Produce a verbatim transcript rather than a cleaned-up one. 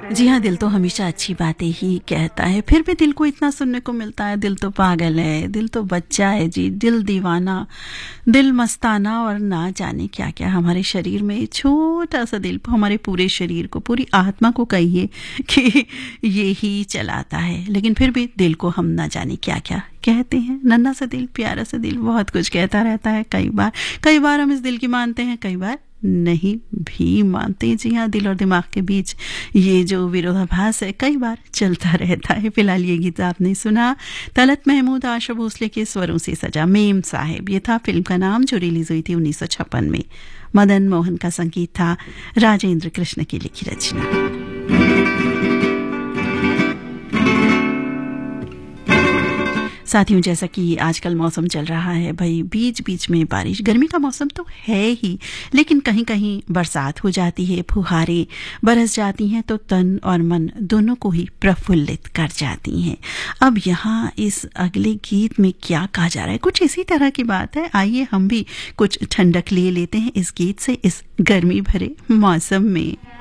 जी हाँ, दिल तो हमेशा अच्छी बातें ही कहता है, फिर भी दिल को इतना सुनने को मिलता है। दिल तो पागल है, दिल तो बच्चा है जी, दिल दीवाना, दिल मस्ताना और ना जाने क्या क्या। हमारे शरीर में छोटा सा दिल हमारे पूरे शरीर को, पूरी आत्मा को कहिए कि ये ही चलाता है, लेकिन फिर भी दिल को हम ना जाने क्या क्या कहते हैं। नन्हा सा दिल, प्यारा सा दिल बहुत कुछ कहता रहता है। कई बार कई बार हम इस दिल की मानते हैं, कई बार नहीं भी मानते। जी हाँ, दिल और दिमाग के बीच ये जो विरोधाभास है कई बार चलता रहता है। फिलहाल ये गीत आपने सुना तलत महमूद आशा भोसले के स्वरों से सजा मेम साहेब, ये था फिल्म का नाम जो रिलीज हुई थी उन्नीस सौ छप्पन में। मदन मोहन का संगीत था, राजेंद्र कृष्ण की लिखी रचना। साथियों, जैसा कि आजकल मौसम चल रहा है भाई, बीच बीच में बारिश, गर्मी का मौसम तो है ही, लेकिन कहीं कहीं बरसात हो जाती है, फुहारें बरस जाती हैं तो तन और मन दोनों को ही प्रफुल्लित कर जाती हैं। अब यहाँ इस अगले गीत में क्या कहा जा रहा है, कुछ इसी तरह की बात है। आइए हम भी कुछ ठंडक ले लेते हैं इस गीत से, इस गर्मी भरे मौसम में।